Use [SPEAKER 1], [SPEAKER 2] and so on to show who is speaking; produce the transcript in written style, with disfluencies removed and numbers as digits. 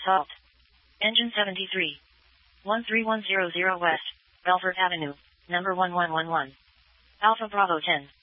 [SPEAKER 1] Halt. Engine 73. 13100 West, Belfort Avenue, number 1111. Alpha Bravo 10.